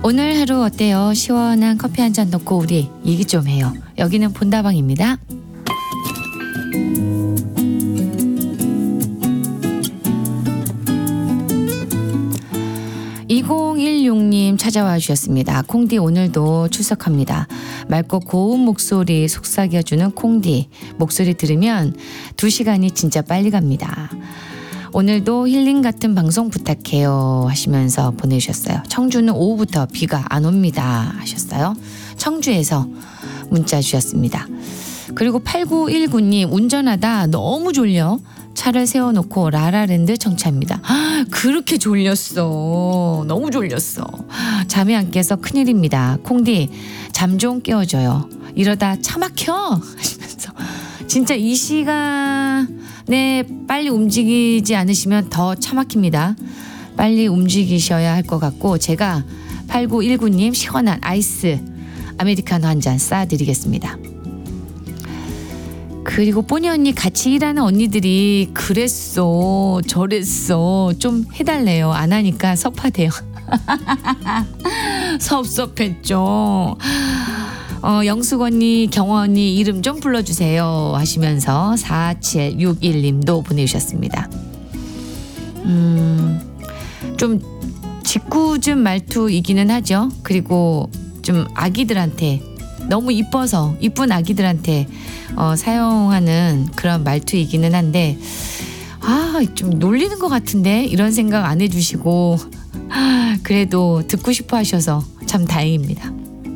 오늘 하루 어때요? 시원한 커피 한 잔 넣고 우리 얘기 좀 해요. 여기는 본다방입니다. 2016님 찾아와 주셨습니다. 콩디 오늘도 출석합니다. 맑고 고운 목소리 속삭여주는 콩디. 목소리 들으면 2시간이 진짜 빨리 갑니다. 오늘도 힐링 같은 방송 부탁해요 하시면서 보내주셨어요. 청주는 오후부터 비가 안 옵니다 하셨어요. 청주에서 문자 주셨습니다. 그리고 8919님 운전하다 너무 졸려 차를 세워놓고 라라랜드 청취합니다. 그렇게 졸렸어. 너무 졸렸어. 잠이 안 깨서 큰일입니다. 콩디 잠 좀 깨워줘요. 이러다 차 막혀 하시면서 진짜 이 시간에 빨리 움직이지 않으시면 더 차 막힙니다. 빨리 움직이셔야 할 것 같고 제가 8919님 시원한 아이스 아메리카노 한 잔 쏴드리겠습니다. 그리고 뽀니 언니 같이 일하는 언니들이 그랬어 저랬어 좀 해달래요. 안 하니까 섭하대요. 섭섭했죠. 영숙 언니 경화 언니 이름 좀 불러주세요 하시면서 4761님도 보내주셨습니다. 좀 짓궂은 말투이기는 하죠. 그리고 좀 아기들한테 너무 이뻐서 이쁜 아기들한테 사용하는 그런 말투이기는 한데 좀 놀리는 것 같은데 이런 생각 안 해주시고 그래도 듣고 싶어 하셔서 참 다행입니다.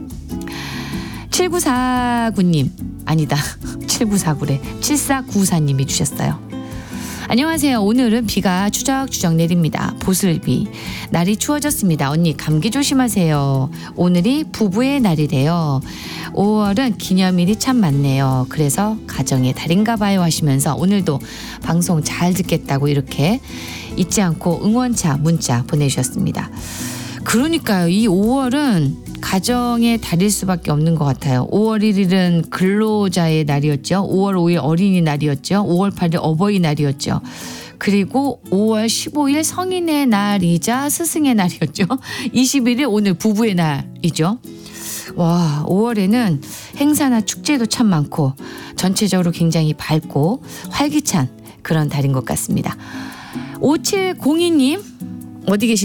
7949님 아니다 7949래 7494님이 주셨어요. 안녕하세요. 오늘은 비가 추적추적 내립니다. 보슬비. 날이 추워졌습니다. 언니 감기 조심하세요. 오늘이 부부의 날이래요. 5월은 기념일이 참 많네요. 그래서 가정의 달인가 봐요 하시면서 오늘도 방송 잘 듣겠다고 이렇게 잊지 않고 응원차 문자 보내주셨습니다. 그러니까요. 이 5월은 가정의 달일 수밖에 없는 것 같아요. 5월 1일은 근로자의 날이었죠. 5월 5일 어린이날이었죠. 5월 8일 어버이날이었죠. 그리고 5월 15일 성인의 날이자 스승의 날이었죠. 21일 오늘 부부의 날이죠. 와, 5월에는 행사나 축제도 참 많고 전체적으로 굉장히 밝고 활기찬 그런 달인 것 같습니다. 5702님 어디 계십니까?